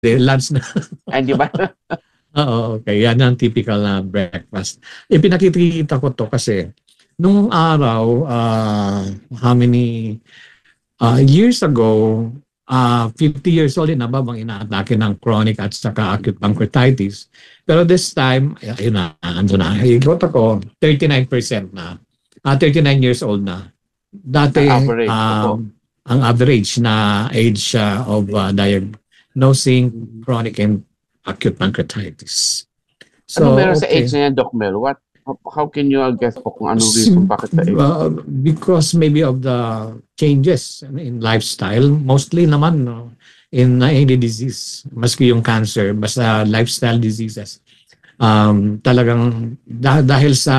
lunch na. Di ba? Oo, okay. Yan ang typical na breakfast. Pinakikita ko to kasi nung araw, how many years ago, 50 years old na ba bang inaatake ng chronic at saka acute pancreatitis. Pero this time, ayun na, ando na. Ikot ako, 39% na. 39 years old na. Dati, ang average na age of diagnosing chronic and acute pancreatitis. So, ano meron sa age na yan, Doc Mel? How can you guess po kung anong reason bakit sa age? Because maybe of the changes in lifestyle. Mostly naman in any disease, maski yung cancer, basta lifestyle diseases. Talagang dahil sa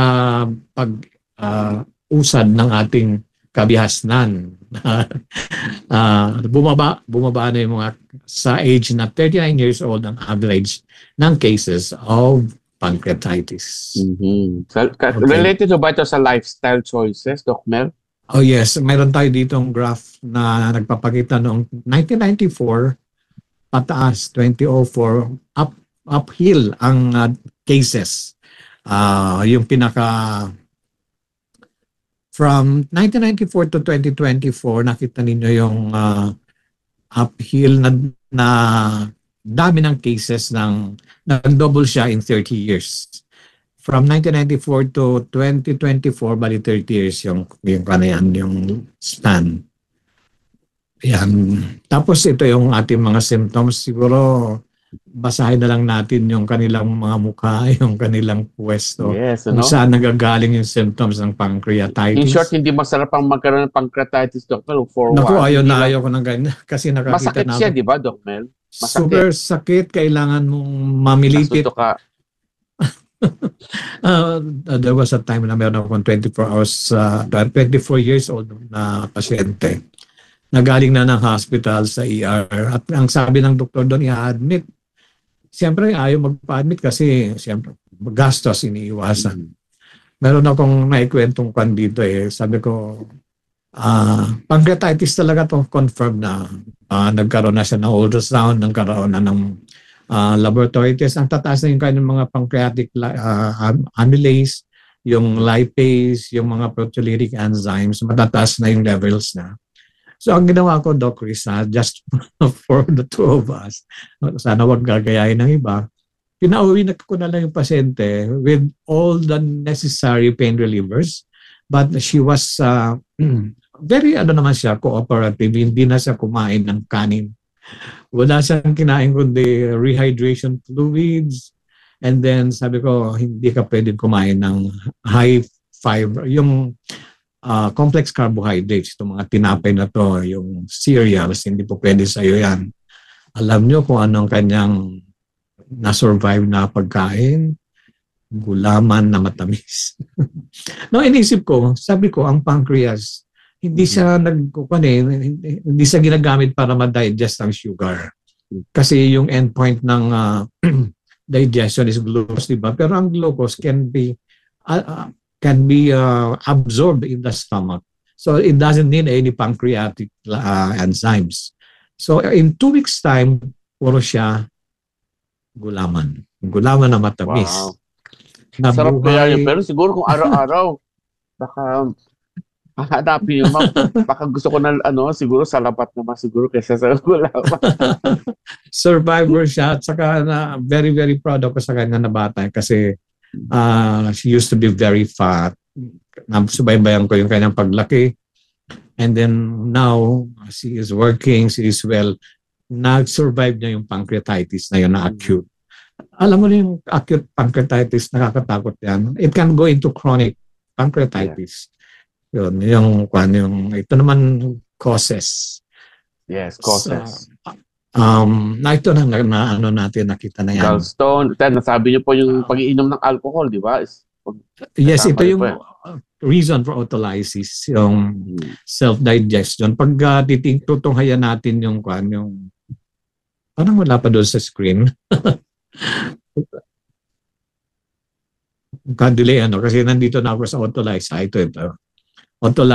pag-usad ng ating kabihasnan, bumaba na yung mga sa age na 39 years old ang average ng cases of pancreatitis. Related ba ito sa lifestyle choices, Doc Mel? Oh yes, mayroon tayo ditong graph na nagpapakita noong 1994 pataas, 2004 uphill ang cases. Yung pinaka from 1994 to 2024 nakita ninyo yung uphill na dami ng cases ng nag-double siya in 30 years. From 1994 to 2024, bali 30 years yung span. Yan. Tapos ito yung ating mga symptoms. Siguro basahin na lang natin yung kanilang mga mukha, yung kanilang pwesto. Yes, kung saan nagagaling yung symptoms ng pancreatitis. In short, hindi masarap ang magkaroon ng pancreatitis, Doc Mel. Naku, ayaw ko ng ganyan. Kasi nakakita masakit na siya, di ba, Doc Mel? Masakit. Super sakit. Kailangan mong mamilipit. Nasuto ka. There was a time na meron akong 24 years old na pasyente. Nagaling na ng hospital sa ER. At ang sabi ng doktor doon, i-admit. Siyempre, ayaw magpa-admit kasi siyempre, gastos iniiwasan. Meron akong naikwentong kwan dito Sabi ko, pancreatitis talaga to confirmed na nagkaroon na siya ng ultrasound, nagkaroon na ng laboratory test. Ang tataas na yung kanyang mga pancreatic amylase, yung lipase, yung mga proteolytic enzymes, matataas na yung levels na. So ang ginawa ko, Doc Chris, just for the two of us, sana wag gagayahin ng iba, pinauwi na ko na lang yung pasyente with all the necessary pain relievers, but she was very naman siya, cooperative, hindi na siya kumain ng kanin. Wala siyang kinain kundi rehydration fluids, and then sabi ko, hindi ka pwedeng kumain ng high fiber, yung complex carbohydrates, itong mga tinapay na to, yung cereals, hindi po pwede sa'yo yan. Alam nyo kung anong kanyang na-survive na pagkain? Gulaman na matamis. No, inisip ko, sabi ko, ang pancreas, hindi siya hindi siya ginagamit para ma-digest ang sugar. Kasi yung endpoint ng digestion is glucose, diba? Pero ang glucose can be absorbed in the stomach. So it doesn't need any pancreatic enzymes. So in 2 weeks time, puro siya gulaman. Gulaman na matamis. Wow. Sarap kaya yun. Pero siguro kung araw-araw, baka hanapin yung baka gusto ko na siguro salapat naman siguro kaysa sa gulaman. Survivor siya at saka na very, very proud ako sa kanya na bata kasi she used to be very fat. Subaybayan ko yung kanyang paglaki. And then now, she is working, she is well. Nag-survive niya yung pancreatitis na yun na acute. Alam mo yung acute pancreatitis, nakakatakot yan. It can go into chronic pancreatitis. Yun, ito naman causes. Yes, causes. Na ito natin nakita na yan. Gallstone. Nasabi niyo po yung pag-iinom ng alcohol, di ba? Yes, ito yung reason for autolysis, yung self-digestion. Pag tutunghayan natin yung parang wala pa doon sa screen. Delay kasi nandito na ako sa autolysis. Ito.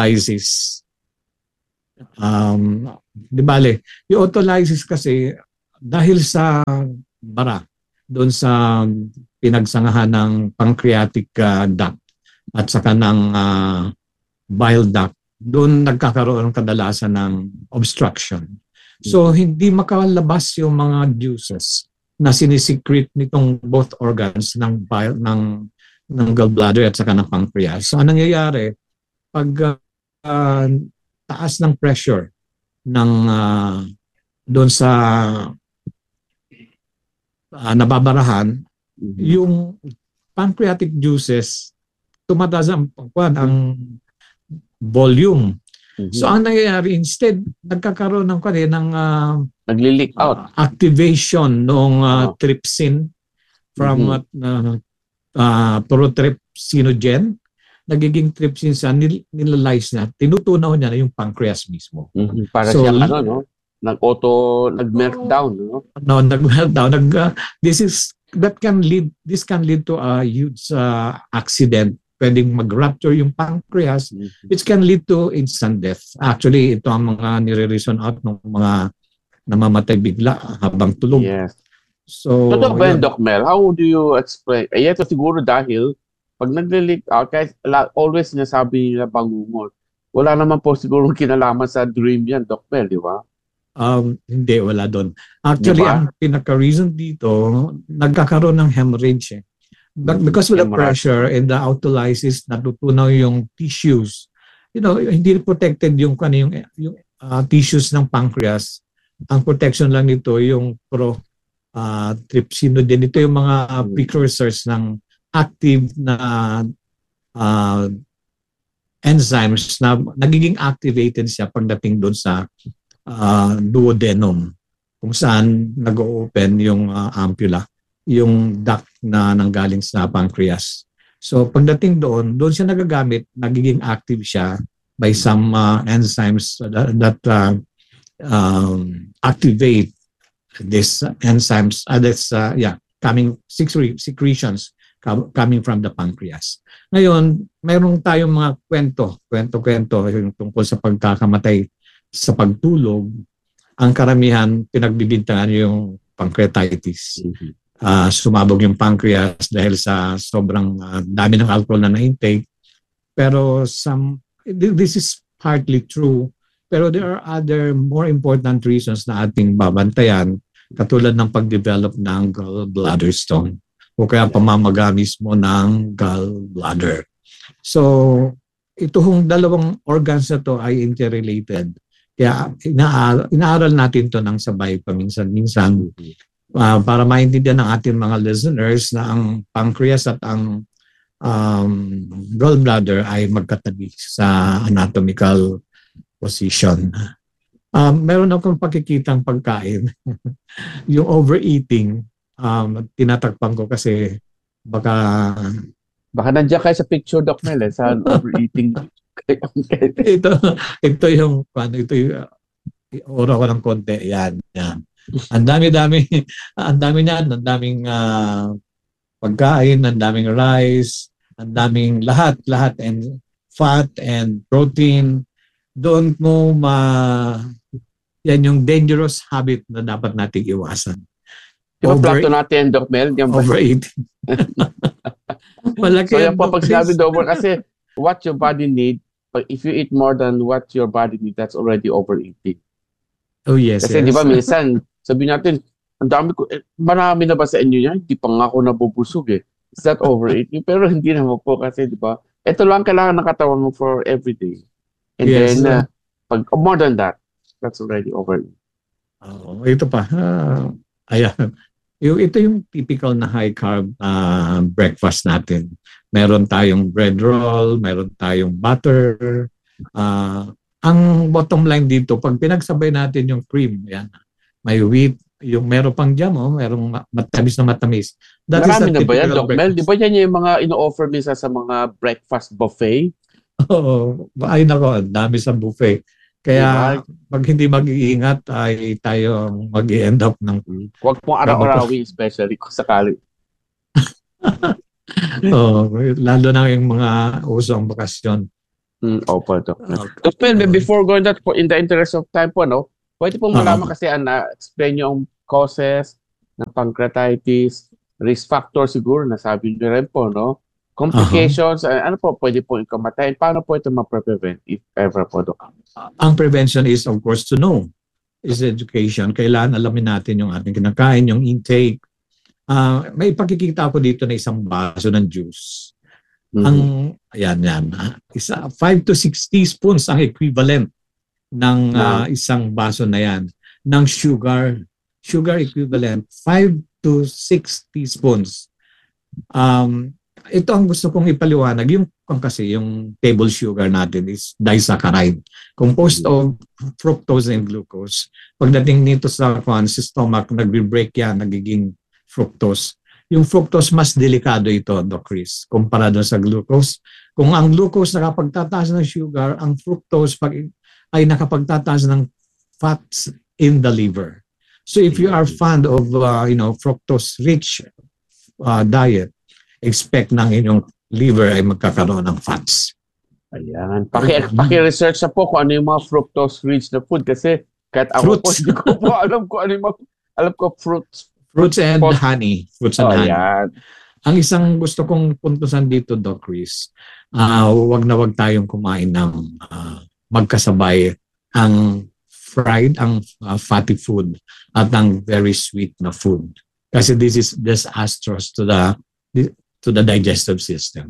Autolysis. Di bale, yung autolysis kasi dahil sa bara doon sa pinagsangahan ng pancreatic duct at saka ng bile duct, doon nagkakaroon kadalasan ng obstruction. So hindi makalabas yung mga juices na sinisecrete nitong both organs ng bile, ng gallbladder at saka ng pancreas. So anong nangyayari pag taas ng pressure ng doon sa nababarahan, yung pancreatic juices tumataas ang volume. So ang nangyayari, instead nagkakaroon ng nagli-leak out activation ng trypsin from protrypsinogen, nagiging trypsin sa nilalize na, tinutunaw niya na yung pancreas mismo. Para so, siyang nag-meltdown, no? No, nag-meltdown. This can lead to a huge accident. Pwedeng mag-rupture yung pancreas, which can lead to instant death. Actually, ito ang mga nire-reason out ng mga namamatay bigla habang tulog. Yes. So, totoo ba yun, Doc Mel? How do you explain? Ito siguro dahil pag nag-leak out, kahit always sinasabi nila bangungot, wala naman po siguro kinalaman sa dream yan, Doc Mel, di ba? Hindi, wala doon. Actually, diba? Ang pinaka-reason dito, nagkakaroon ng hemorrhage. Because of the pressure and the autolysis, natutunaw yung tissues. Hindi protected yung tissues ng pancreas. Ang protection lang nito yung trypsinogen. Ito yung mga precursors ng active na enzymes na nagiging activated siya pagdating doon sa duodenum, kung saan nag-open yung ampulla, yung duct na nanggaling sa pancreas. So pagdating doon siya nagagamit, nagiging active siya by some enzymes that activate these enzymes, secretions coming from the pancreas. Ngayon, mayroon tayong mga kwento yung tungkol sa pagkakamatay sa pagtulog. Ang karamihan, pinagbibintangan yung pancreatitis. Sumabog yung pancreas dahil sa sobrang dami ng alcohol na na-intake. Pero this is partly true. Pero there are other more important reasons na ating babantayan, katulad ng pag-develop ng gallbladder stone o kaya pamamaga mismo ng gallbladder. So, itong dalawang organs na to ay interrelated. Kaya inaaral natin to ng sabay paminsan-minsan para maintindihan ng ating mga listeners na ang pancreas at ang gallbladder ay magkatabi sa anatomical position. Meron akong pakikitang pagkain. Yung overeating, tinatakpan ko kasi baka nandiyan kayo sa picture, Doc Mel, sa overeating. ito yung ora ko ng konti. Yan. Ang daming pagkain, ang daming rice, ang daming lahat and fat and protein. Doon mo yan yung dangerous habit na dapat nating iwasan. Plato natin, Doc Mel. Overeating. So yan po pag sinabi over, kasi what your body need, if you eat more than what your body need, that's already overeating. Oh yes. Kasi di ba minsan, sabihin natin, ang dami ko, marami na ba sa inyo yan? Hindi pa nga ako nabubusog eh. Is that overeating? Pero hindi naman po kasi, di ba? Ito lang kailangan ng katawan mo for everyday. And then, pag more than that, that's already overeating. Ito pa. Ayan. Ito yung typical na high-carb breakfast natin. Meron tayong bread roll, meron tayong butter. Ang bottom line dito, pag pinagsabay natin yung cream, yan, may wheat, yung meron pang jam, merong matamis na matamis. Marami na ba yan, Doc Mel? Di ba yan yung mga ino-offer minsan sa mga breakfast buffet? Oo. Ay nako, dami sa buffet. Kaya pag hindi mag-iingat ay tayo mag-i-end up ng... Huwag pong araw-arawi, especially kung sakali. Lalo na yung mga usong bakasyon. Opo, Doc. Doc Mel, before going that, in the interest of time po, pwede pong malaman kasi na-explain nyo ang causes ng pancreatitis, risk factor siguro, nasabi niyo rin po, no? Complications, ano po pwede po ikamatay? Paano po ito ma-prevent if ever po, Dok? Ang prevention is of course to know. Is education. Kailangan alamin natin yung ating kinakain, yung intake. May pakikita ako dito na isang baso ng juice. Ang yan. 5 to 6 teaspoons ang equivalent ng isang baso na yan ng sugar. Sugar equivalent 5 to 6 teaspoons. Ito ang gusto kong ipaliwanag. Yung table sugar natin is disaccharide, composed of fructose and glucose. Pagdating nito sa stomach, nagbe-break yan, nagiging fructose. Yung fructose, mas delikado ito, Doc Chris, kumpara doon sa glucose. Kung ang glucose nakapagtataas ng sugar, ang fructose ay nakapagtataas ng fats in the liver. So if you are fond of fructose-rich diet, expect ng inyong liver ay magkakaroon ng fats. Ayan. Paki-research na po kung ano yung mga fructose-rich na food kasi kahit ako po, hindi ko po alam kung ano yung alam ko fruits and honey. Fruits and honey. Ayan. Ang isang gusto kong puntusan dito, Doc Chris, wag na wag tayong kumain ng magkasabay ang fried, ang fatty food at ang very sweet na food. Kasi this is disastrous to the digestive system.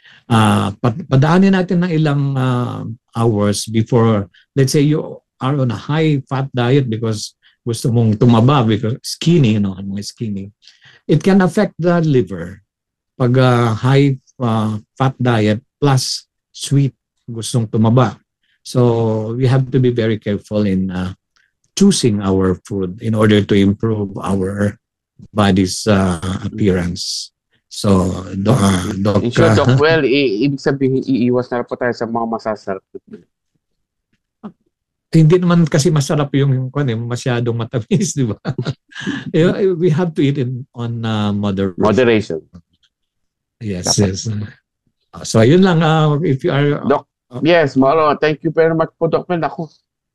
Padaanin natin ng ilang hours before, let's say you are on a high fat diet because gusto mong tumaba because skinny, skinny. It can affect the liver. Pag high fat diet plus sweet, gustong tumaba. So we have to be very careful in choosing our food in order to improve our body's appearance. So, Doc... In short, Doc, well, ibig sabihin, iiwas na po tayo sa mga masasarap. Hindi naman kasi masarap yung masyadong matamis, di ba? We have to eat on moderation. Yes, yes. So, yun lang. If you are... Doc, yes, Malo, thank you very much po, Doc. Ako,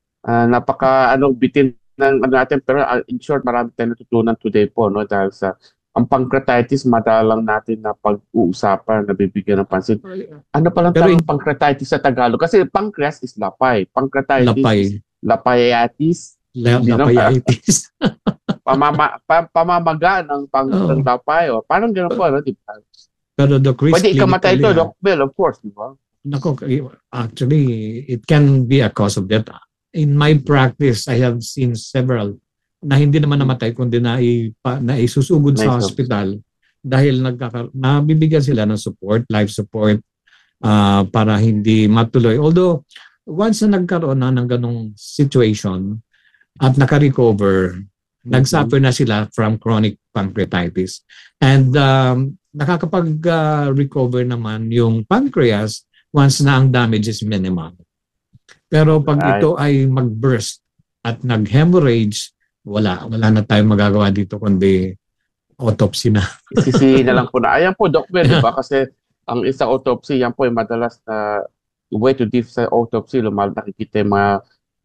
bitin ng natin, pero in short, marami tayong natutunan today po, no? Dahil sa ang pancreatitis, madalang natin na pag-uusapan, nabibigyan ng pansin. Ano palang tawag pancreatitis sa Tagalog? Kasi pancreas is lapay. Pancreatitis is lapayitis. Lapayitis. Pamamaga ng lapay. Parang gano'n po, di ba? Pero Doc Chris, pwede ikamatay ito, Doc Bill, of course, di ba? Actually, it can be a cause of death. In my practice, I have seen several na hindi naman namatay kundi naisusugod sa hospital dahil nabibigyan sila ng support, life support para hindi matuloy. Although, once na nagkaroon na ng ganong situation at naka-recover, nag-suffer na sila from chronic pancreatitis. And nakakapag-recover naman yung pancreas once na ang damage is minimal. Pero pag ito ay mag-burst at nag-hemorrhage, wala na tayong magagawa dito kundi autopsy na. Isisihin na lang po na. Ayan po, Doc Ben, diba? Kasi ang isang autopsy, yan po ay madalas na way to diff sa autopsy, nakikita yung mga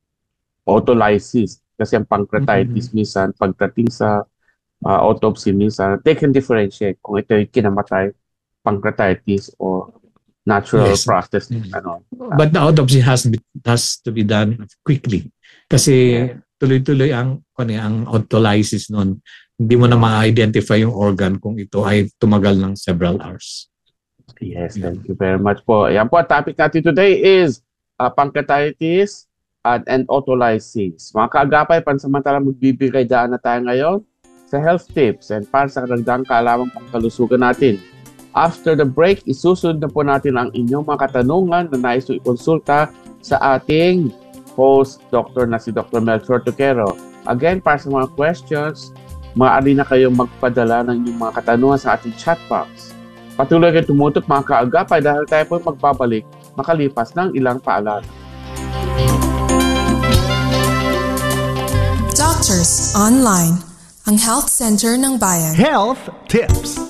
autolysis. Kasi ang pancreatitis minsan, pagdating sa autopsy minsan, they can differentiate kung ito ay kinamatay, pancreatitis or natural process. But the autopsy has to be done quickly. Kasi tuloy-tuloy ang autolysis noon. Hindi mo na ma-identify yung organ kung ito ay tumagal ng several hours. Yes, thank you very much po. Yan po, topic natin today is pancreatitis and autolysis. Mga kaagapay, pansamantala magbibigay daan na tayo ngayon sa health tips and para sa karagdagang kaalaman pang kalusugan natin. After the break, isusunod na po natin ang inyong mga katanungan na nais i-konsulta sa ating host, Dr. na si Dr. Melchor Toquero. Again, para sa mga questions, maaari na kayong magpadala ng inyong mga katanungan sa ating chat box. Patuloy kayong tumutok mga kaagapay dahil tayo po magbabalik makalipas ng ilang paalala. Doctors Online, ang health center ng bayan. Health Tips.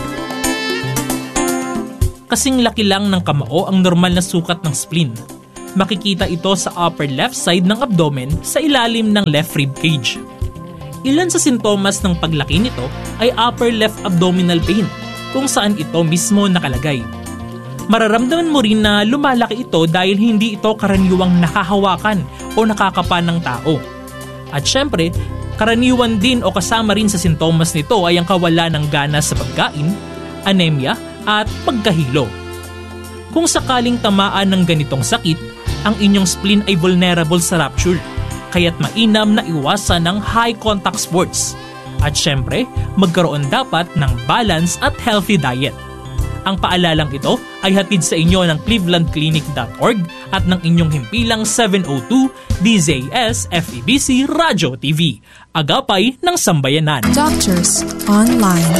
Kasing laki lang ng kamao ang normal na sukat ng spleen. Makikita ito sa upper left side ng abdomen sa ilalim ng left rib cage. Ilan sa sintomas ng paglaki nito ay upper left abdominal pain, kung saan ito mismo nakalagay. Mararamdaman mo rin na lumalaki ito dahil hindi ito karaniwang nakahawakan o nakakapan ng tao. At syempre, karaniwan din o kasama rin sa sintomas nito ay ang kawalan ng gana sa pagkain, anemia at pagkahilo. Kung sakaling tamaan ng ganitong sakit, ang inyong spleen ay vulnerable sa rupture, kaya't mainam na iwasan ng high contact sports. At syempre, magkaroon dapat ng balance at healthy diet. Ang paalalang ito ay hatid sa inyo ng clevelandclinic.org at ng inyong himpilang 702 DZAS FEBC Radyo TV, agapay ng sambayanan. Doctors Online.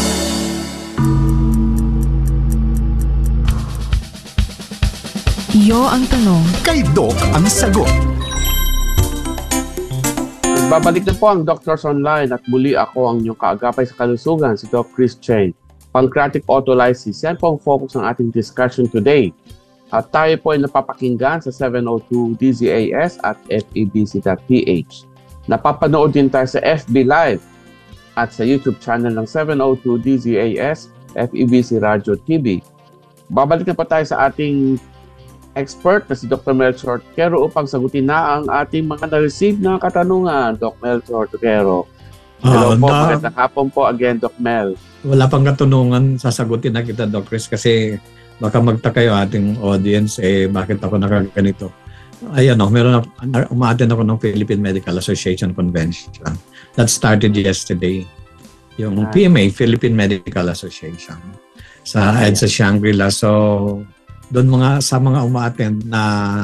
Iyo ang tanong. Kay Doc ang sagot. Babalik na po ang Doctors Online at muli ako ang inyong kaagapay sa kalusugan, si Doc Chris Cheng. Pancreatic autolysis, yan po ang focus ng ating discussion today. At tayo po ay napapakinggan sa 702 DZAS at FEBC.ph. Napapanood din tayo sa FB Live at sa YouTube channel ng 702 DZAS FEBC Radio TV. Babalik na po tayo sa ating expert na si Dr. Melchor Toquero upang sagutin na ang ating mga na-receive na katanungan. Doc Melchor Toquero. Hello po, magandang hapon po again, Doc Mel. Wala pang katanungan, sasagutin na kita, Doc Chris, kasi baka magtaka yung ating audience, bakit ako nakaganito. Ayan, meron na, umaattend ako ng Philippine Medical Association Convention. That started yesterday. Yung PMA, Philippine Medical Association, sa EDSA Shangri-La. So, doon sa mga umaattend na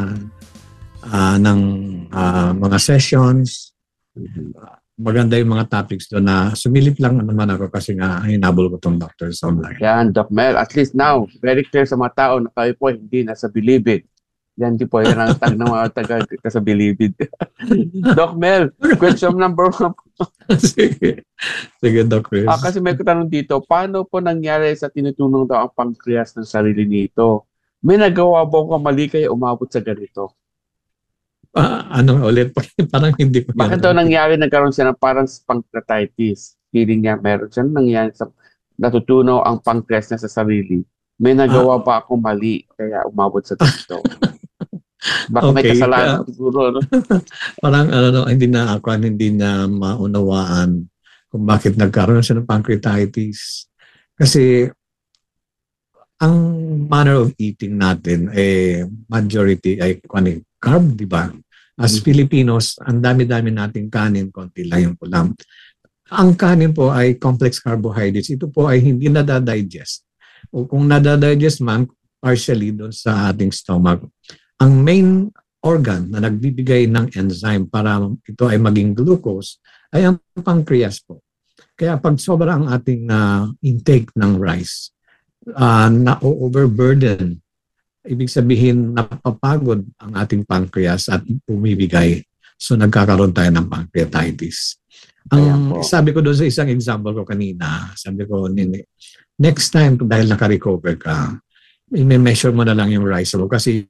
ng mga sessions, maganda yung mga topics doon na sumilip lang naman ako kasi nga hinabol ko itong Doctors Online. Yan, Doc Mel. At least now, very clear sa mga tao na kayo po hindi nasa Bilibid. Yan di po, yan ang tag ng mga taga sa Bilibid. Doc Mel, question number 1 po. Sige, Doc Chris. Kasi may katanong dito, paano po nangyari sa tinutulong daw ang pancreas ng sarili nito? May nagawa ba ko mali kaya umabot sa ganito? Anong ulit? Parang hindi ko. Bakit daw nangyari nagkaroon siya ng parang pancreatitis? Feeling niya meron siya nangyari sa natutunaw ang pancreas niya sa sarili. May nagawa ba ako mali kaya umabot sa ganito? Baka may kasalanan siguro. No? Parang hindi na maunawaan kung bakit nagkaroon siya ng pancreatitis. Kasi ang manner of eating natin, majority ay carb, di ba? As Filipinos, ang dami-dami nating kanin, konti lang yung ulam. Ang kanin po ay complex carbohydrates. Ito po ay hindi nadadigest. O kung nadadigest man, partially doon sa ating stomach. Ang main organ na nagbibigay ng enzyme para ito ay maging glucose ay ang pancreas po. Kaya pag sobra ang ating intake ng rice, na-overburden. Ibig sabihin, napapagod ang ating pancreas at bumibigay. So, nagkakaroon tayo ng pancreatitis. Sabi ko doon sa isang example ko kanina, sabi ko, next time, dahil naka-recover ka, i-measure mo na lang yung rice mo. Kasi,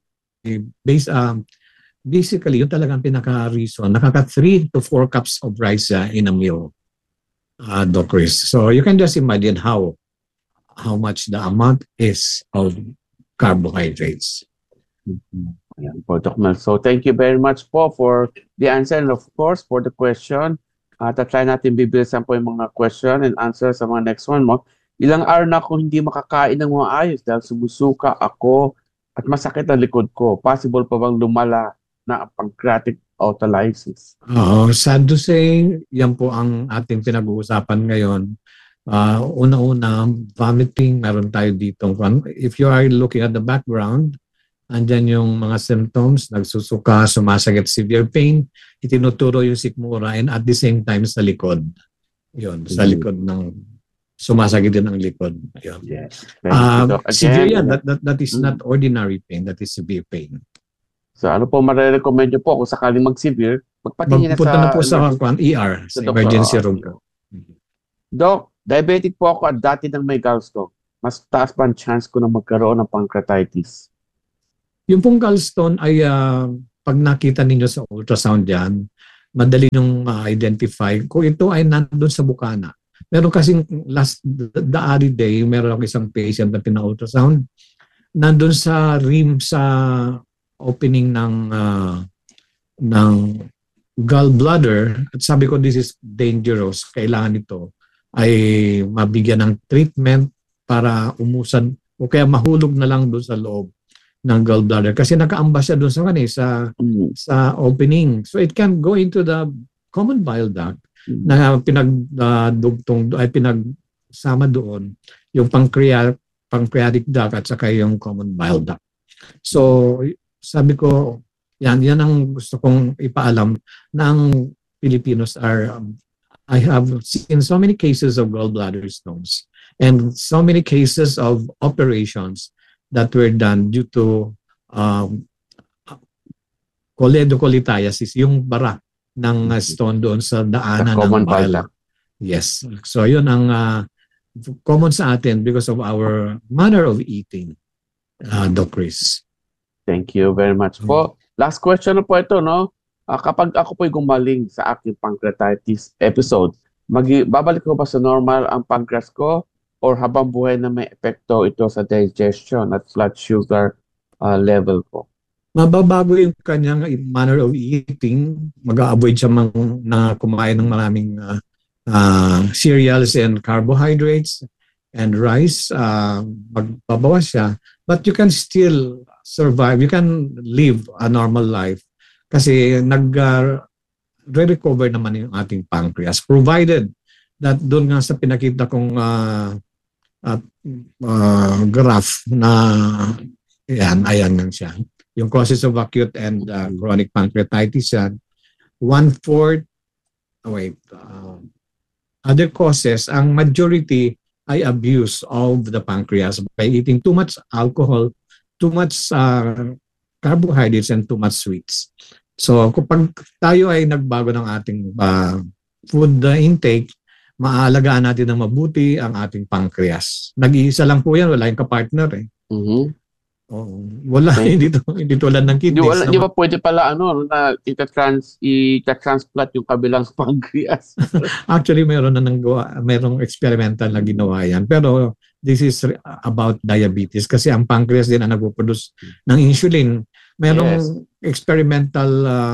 basically, yun talagang pinaka-reason. Nakaka 3 to 4 cups of rice in a meal, Doc Chris. So, you can just imagine how much the amount is of carbohydrates. Ayan po, Doc Mel. So, thank you very much po for the answer and of course, for the question. Tatry natin bibilisan po yung mga question and answer sa mga next one mo. Ilang araw na ako hindi makakain ng mga ayos dahil sumusuka ako at masakit ang likod ko. Possible pa bang lumala na ang pancreatic autolysis? Sad to say, yan po ang ating pinag-uusapan ngayon. Una-una, vomiting, meron tayo dito. If you are looking at the background, andyan yung mga symptoms, nagsusuka, sumasakit, severe pain, itinuturo yung sikmura, and at the same time sa likod. Yun, sa likod ng sumasakit din ang likod. Yun. Yes. Severe yan, that is not ordinary pain, that is severe pain. So ano po marirecommend nyo po kung sakaling mag-severe, magpatingin na po sa ER, sa emergency room po. Doc, diabetic po ako at dati nang may gallstone. Mas taas pa ang chance ko na magkaroon ng pancreatitis. Yung pong gallstone ay pag nakita ninyo sa ultrasound yan, madali nung ma-identify kung ito ay nandun sa bukana. Meron kasing the other day, meron isang patient na pina-ultrasound, nandun sa rim sa opening ng gallbladder, at sabi ko this is dangerous, kailangan ito ay mabigyan ng treatment para umusan o kaya mahulog na lang doon sa loob ng gallbladder kasi nakaambas siya doon sa opening. So it can go into the common bile duct na pinagsama doon yung pancreatic duct at saka yung common bile duct. So sabi ko, yan ang gusto kong ipaalam ng Filipinos are I have seen so many cases of gallbladder stones and so many cases of operations that were done due to choledocholithiasis, yung bara ng stone doon sa daanan ng bile. Yes. So yun ang common sa atin because of our manner of eating, Doc Chris. Thank you very much po. Last question na po ito, no? Kapag ako po'y gumaling sa aking pancreatitis episode, babalik ko ba sa normal ang pancreas ko or habang buhay na may epekto ito sa digestion at blood sugar level ko? Mababago yung kanyang manner of eating. Mag-a-avoid siya na kumain ng maraming cereals and carbohydrates and rice. Magbabawas siya. But you can still survive. You can live a normal life. Kasi re-recover naman yung ating pancreas provided that doon nga sa pinakita kong graph na ayan lang siya. Yung causes of acute and chronic pancreatitis yan. 1/4 other causes, ang majority ay abuse of the pancreas by eating too much alcohol, too much carbohydrates and too much sweets. So kapag tayo ay nagbago ng ating food intake, maaalagaan natin ng mabuti ang ating pancreas. Nag-iisa lang po yan, wala yung kapartner eh. Wala, hindi tulad ng kidneys. Di ba pwede pala na ita-transplant yung kabilang pancreas? Actually, merong experimental na ginawa yan. Pero this is about diabetes kasi ang pancreas din ang nagpo-produce ng insulin. Merong experimental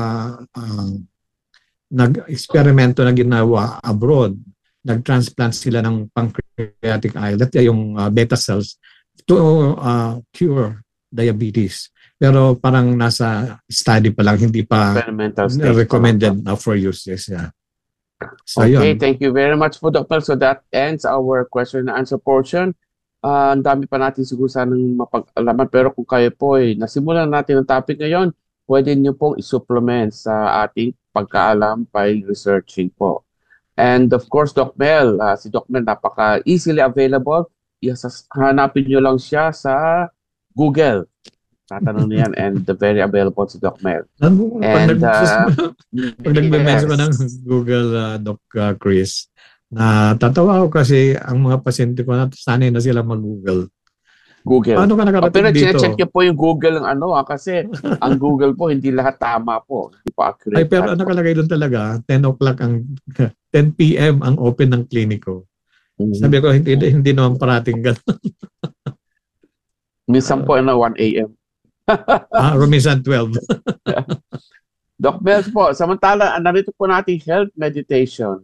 nag-eksperimento na ginawa abroad. Nag-transplant sila ng pancreatic islet, yung beta cells, to cure diabetes. Pero parang nasa study pa lang, hindi pa recommended for use. Yes, yeah. So, okay, thank you very much po, Dr. So that ends our question and answer portion. Ang dami pa natin siguro sanang mapag-alaman, pero kung kayo po nasimulan natin ang topic ngayon, pwede niyo pong isupplement sa ating pagkaalam by researching po. And of course, Doc Mel, si Doc Mel napaka-easily available. Hanapin nyo lang siya sa Google. Tatanong niyan and very available si Doc Mel. And pag nagme-mention ko ng Google, Doc Chris, tatawa ako kasi ang mga pasyente ko sanay na sila mag-Google. Paano ka nakarating pero dito? Pero check nyo po yung Google ng kasi ang Google po hindi lahat tama po. Hindi pa accurate. Ay, pero nakalagay doon talaga 10 p.m. ang open ng kliniko. Sabi ko, hindi naman parating gano'n. Minsan po 1 a.m. Minsan 12. Doc Bells po, samantala, narito po natin health meditation.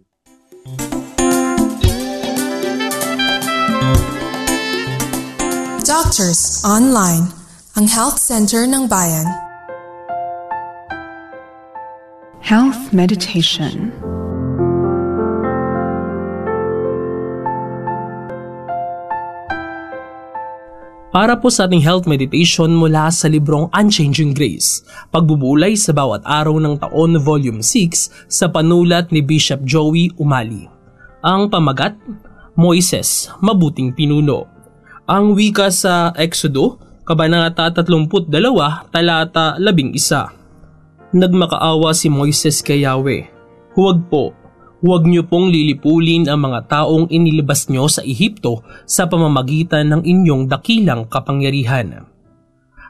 Doctors Online, ang Health Center ng Bayan. Health Meditation. Para po sa ating health meditation mula sa librong Unchanging Grace, pagbubulay sa bawat araw ng taon Volume 6 sa panulat ni Bishop Joey Umali. Ang pamagat, Moises, Mabuting Pinuno. Ang wika sa Exodo, Kabanata 32, talata 11. Nagmakaawa si Moises kay Yahweh. Huwag niyo pong lilipulin ang mga taong inilabas niyo sa Ehipto sa pamamagitan ng inyong dakilang kapangyarihan.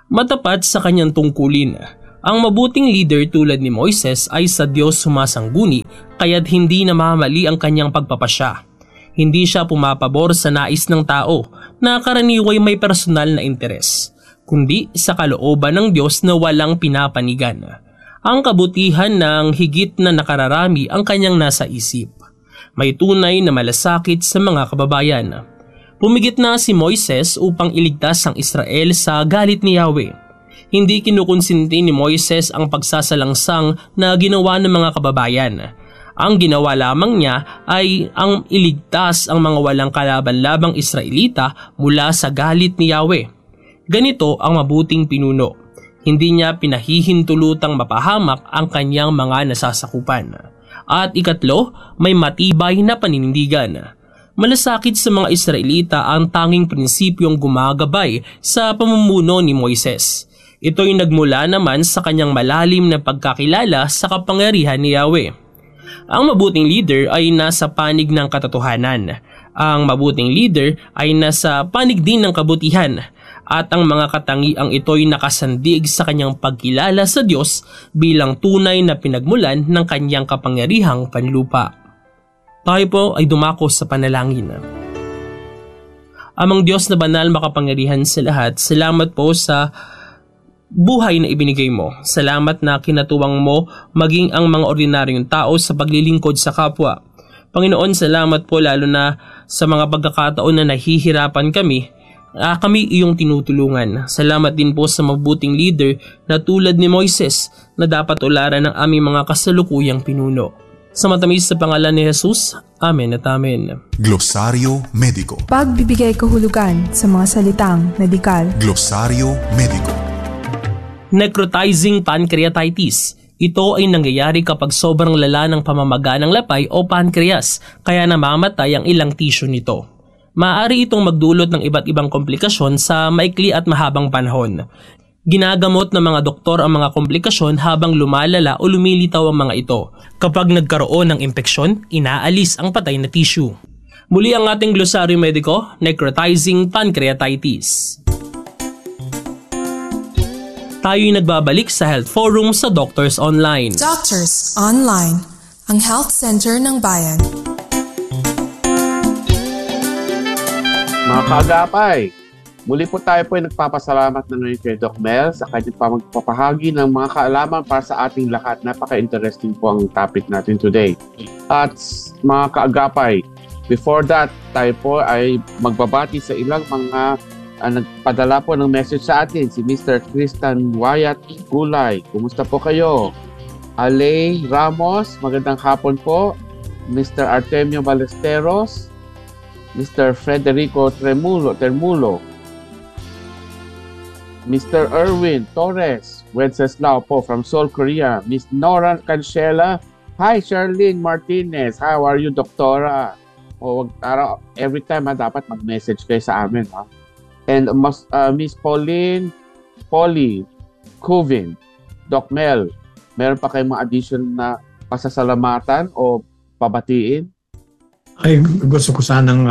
Matapat sa kanyang tungkulin, ang mabuting leader tulad ni Moises ay sa Diyos sumasangguni kaya't hindi namamali ang kanyang pagpapasya. Hindi siya pumapabor sa nais ng tao na karaniway may personal na interes, kundi sa kalooban ng Diyos na walang pinapanigan. Ang kabutihan ng higit na nakararami ang kanyang nasa isip. May tunay na malasakit sa mga kababayan. Pumigit na si Moises upang iligtas ang Israel sa galit ni Yahweh. Hindi kinukonsinti ni Moises ang pagsasalangsang na ginawa ng mga kababayan. Ang ginawa lamang niya ay ang iligtas ang mga walang kalaban-labang Israelita mula sa galit ni Yahweh. Ganito ang mabuting pinuno. Hindi niya pinahihintulutang mapahamak ang kanyang mga nasasakupan. At ikatlo, may matibay na paninindigan. Malasakit sa mga Israelita ang tanging prinsipyong gumagabay sa pamumuno ni Moises. Ito'y nagmula naman sa kanyang malalim na pagkakilala sa kapangyarihan ni Yahweh. Ang mabuting leader ay nasa panig ng katotohanan. Ang mabuting leader ay nasa panig din ng kabutihan. At ang mga katangiang ito'y nakasandig sa kanyang pagkilala sa Diyos bilang tunay na pinagmulan ng kanyang kapangyarihang panlupa. Tayo po ay dumako sa panalangin. Amang Diyos na banal makapangyarihan sa lahat, salamat po sa buhay na ibinigay mo. Salamat na kinatuwang mo maging ang mga ordinaryong tao sa paglilingkod sa kapwa. Panginoon, salamat po lalo na sa mga pagkakataon na nahihirapan kami iyong tinutulungan. Salamat din po sa mabuting leader na tulad ni Moises na dapat tularan ng aming mga kasalukuyang pinuno. Sa matamis sa pangalan ni Jesus, Amen at Amen. Glosaryo Mediko. Pagbibigay kahulugan sa mga salitang medikal. Glosaryo Mediko. Necrotizing pancreatitis. Ito ay nangyayari kapag sobrang lala ng pamamaga ng lapay o pancreas, kaya namamatay ang ilang tissue nito. Maaari itong magdulot ng iba't ibang komplikasyon sa maikli at mahabang panahon. Ginagamot ng mga doktor ang mga komplikasyon habang lumalala o lumilitaw ang mga ito. Kapag nagkaroon ng impeksyon, inaalis ang patay na tissue. Muli ang ating glosaryo mediko, necrotizing pancreatitis. Tayo'y nagbabalik sa Health Forum sa Doctors Online. Doctors Online, ang health center ng bayan. Mga kaagapay, muli po tayo po ay nagpapasalamat na ngayon kay Doc Mel sa kanyang magpapahagi ng mga kaalaman para sa ating lahat. Napaka-interesting po ang topic natin today. At mga kaagapay, before that, tayo po ay magbabati sa ilang mga nagpadala po ng message sa atin. Si Mr. Tristan Wyatt Gulay, kumusta po kayo? Ale Ramos, magandang hapon po. Mr. Artemio Ballesteros, Mr. Federico Termulo, Mr. Erwin Torres Wenceslao po from Seoul, Korea. Miss Nora Cancela, hi Charlene Martinez, how are you, Doktora? Every time dapat mag-message kayo sa amin. Ha? And Miss Pauline Covin, Doc Mel, meron pa kayong mga addition na pasasalamatan o pabatiin? Ay, gusto ko sanang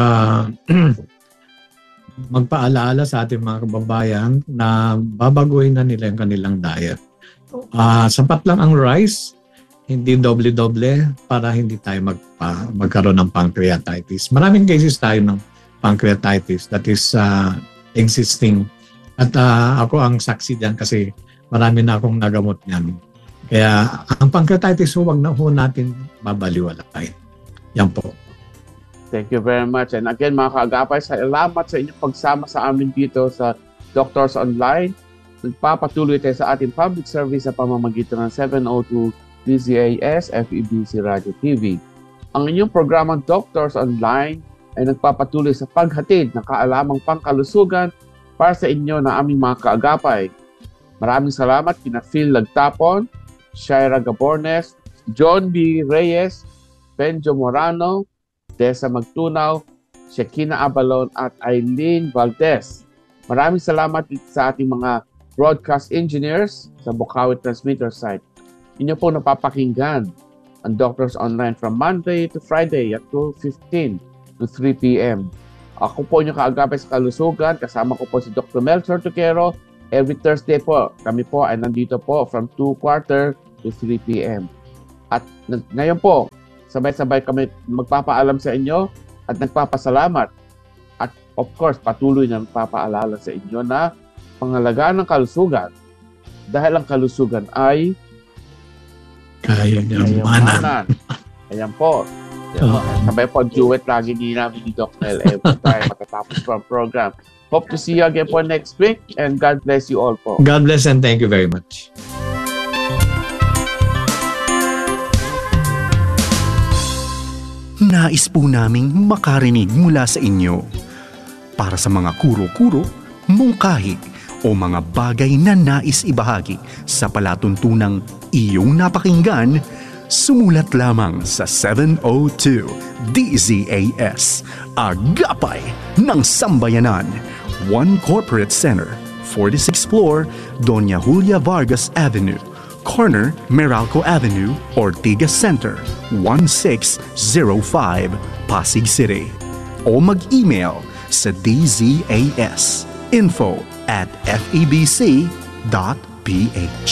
magpaalala sa ating mga kababayan na babaguhin na nila yung kanilang diet. Sapat lang ang rice, hindi doble-doble para hindi tayo magkaroon ng pancreatitis. Maraming cases tayo ng pancreatitis that is existing. At ako ang saksi diyan kasi marami na akong nagamot niyan. Kaya ang pancreatitis, huwag na natin babaliwalain. Yan po. Thank you very much. And again, mga kaagapay, salamat sa inyong pagsama sa amin dito sa Doctors Online. Nagpapatuloy tayo sa ating public service sa pamamagitan ng 702 DZAS FEBC Radio TV. Ang inyong programang Doctors Online ay nagpapatuloy sa paghatid ng kaalamang pangkalusugan para sa inyo na aming mga kaagapay. Maraming salamat kina Phil Lagtapon, Shaira Gabornes, John B. Reyes, Benjo Morano, Desa Magtunaw, Shekina Abalon at Eileen Valdez. Maraming salamat sa ating mga broadcast engineers sa Bukawi Transmitter site. Inyo po napapakinggan ang Doctors Online from Monday to Friday at 2:15 to 3 p.m. Ako po inyong kaagapay sa kalusugan. Kasama ko po si Dr. Melchor Tuquero Every Thursday po, kami po ay nandito po from 2:15 to 3 p.m. At ngayon po, sabay-sabay kami magpapaalam sa inyo at nagpapasalamat. At of course, patuloy na nagpapaalala sa inyo na pangalagaan ng kalusugan. Dahil ang kalusugan ay kayamanan. Ayan po. Sabay po, duet lagi namin ni Doc Mel every time matatapos po ang program. Hope to see you again po next week and God bless you all po. God bless and thank you very much. Nais po naming makarinig mula sa inyo. Para sa mga kuro-kuro, mungkahi, o mga bagay na nais ibahagi sa palatuntunang iyong napakinggan, sumulat lamang sa 702 DZAS, Agapay ng Sambayanan, 1 Corporate Center, 46th floor, Doña Julia Vargas Avenue, corner Meralco Avenue, Ortigas Center, 1605, Pasig City. O mag-email sa dzas info@febc.ph.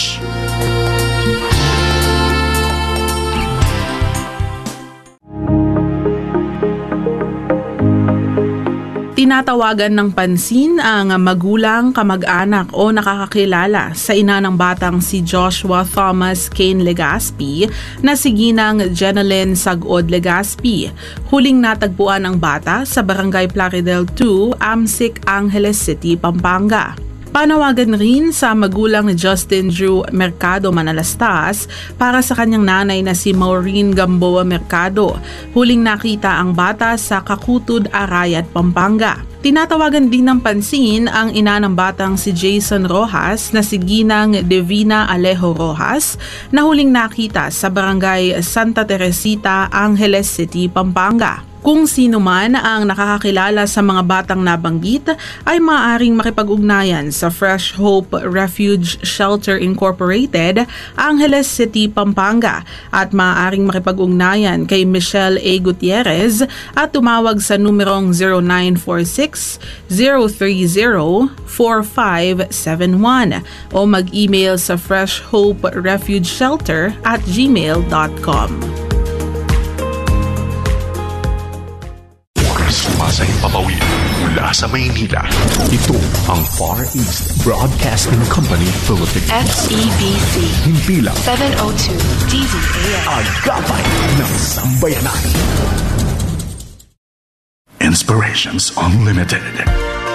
Tinatawagan ng pansin ang magulang, kamag-anak o nakakakilala sa ina ng batang si Joshua Thomas Kane Legaspi na si Ginang Jeneline Sagod Legaspi. Huling natagpuan ang bata sa Barangay Plaridel 2, Amsic, Angeles City, Pampanga. Panawagan rin sa magulang ni Justin Drew Mercado Manalastas para sa kanyang nanay na si Maureen Gamboa Mercado. Huling nakita ang bata sa Kakutud, Arayat, Pampanga. Tinatawagan din ng pansin ang ina ng batang si Jason Rojas na si Ginang Divina Alejo Rojas na huling nakita sa Barangay Santa Teresita, Angeles City, Pampanga. Kung sino man ang nakakakilala sa mga batang nabanggit ay maaaring makipag-ugnayan sa Fresh Hope Refuge Shelter Incorporated, Angeles City, Pampanga at maaaring makipag-ugnayan kay Michelle A. Gutierrez at tumawag sa numerong 0946-030-4571 o mag-email sa freshhoperefugeshelter@gmail.com. Sumasayang papawid mula sa Maynila. Ito ang Far East Broadcasting Company Philippines. FEBC. Himpilang 702 DZAS. Agapay ng Sambayanan. Inspirations Unlimited.